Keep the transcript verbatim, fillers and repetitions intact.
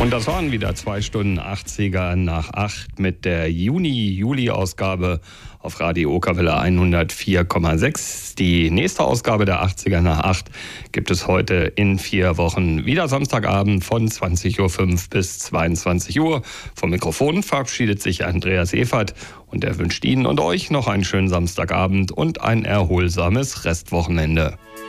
Und das waren wieder zwei Stunden achtziger nach acht mit der Juni-Juli-Ausgabe auf Radio Okerwelle hundertvier Komma sechs. Die nächste Ausgabe der achtziger nach acht gibt es heute in vier Wochen. Wieder Samstagabend von zwanzig Uhr fünf bis zweiundzwanzig Uhr. Vom Mikrofon verabschiedet sich Andreas Evert und er wünscht Ihnen und euch noch einen schönen Samstagabend und ein erholsames Restwochenende.